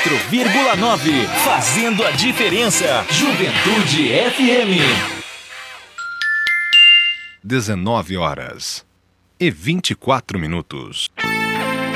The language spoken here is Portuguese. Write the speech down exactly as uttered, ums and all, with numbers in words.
quatro vírgula nove, fazendo a diferença. Juventude F M. dezenove horas e vinte e quatro minutos.